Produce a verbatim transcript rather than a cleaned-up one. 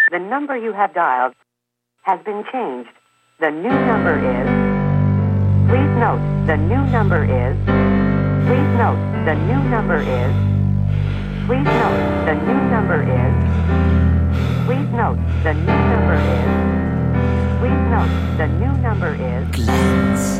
The number you have dialed has been changed. The new number is... Please note, the new number is... Please note, the new number is... Please note, the new number is... Please note, the new number is... Please note, the new number is... Glance.